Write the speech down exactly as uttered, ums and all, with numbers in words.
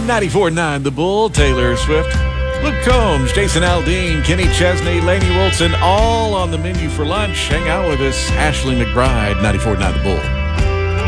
ninety-four point nine The Bull, Taylor Swift, Luke Combs, Jason Aldean, Kenny Chesney, Lainey Wilson, all on the menu for lunch. Hang out with us. Ashley McBride, ninety-four point nine The Bull.